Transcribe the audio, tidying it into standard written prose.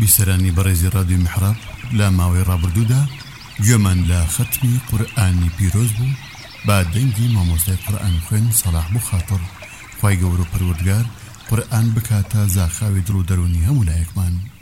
بیسەرانی بەڕێزی ڕادیۆ میحراب لە ماوەی ڕابردوودا گوێمان لە ختمی قورئانی پیرۆز بوو با دەنگی مامۆستای قورئان خوێن سەلاح بوو خاتر خوای گەورە و پەروەردگار قورئان بکاتە زاخاوی دڵ و دەرونی هەموو لایەکمان.